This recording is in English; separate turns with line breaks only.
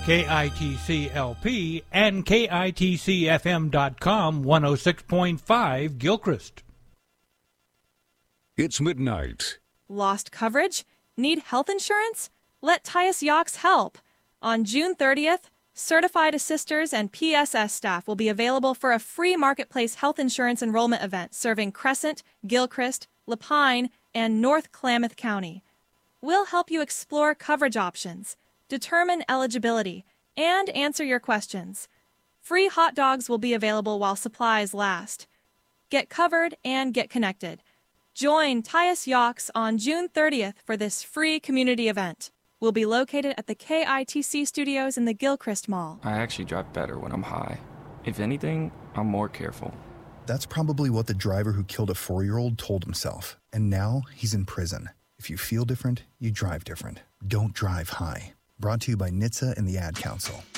KITC-LP and KITCFM.com 106.5 Gilchrist.
It's midnight.
Lost coverage? Need health insurance? Let Tyus Yox help. On June 30th, certified assisters and PSS staff will be available for a free marketplace health insurance enrollment event serving Crescent, Gilchrist, Lapine, and North Klamath County. We'll help you explore coverage options, determine eligibility, and answer your questions. Free hot dogs will be available while supplies last. Get covered and get connected. Join Tyus Yox on June 30th for this free community event. We'll be located at the KITC studios in the Gilchrist Mall.
I actually drive better when I'm high. If anything, I'm more careful.
That's probably what the driver who killed a 4-year-old told himself. And now he's in prison. If you feel different, you drive different. Don't drive high. Brought to you by NHTSA and the Ad Council.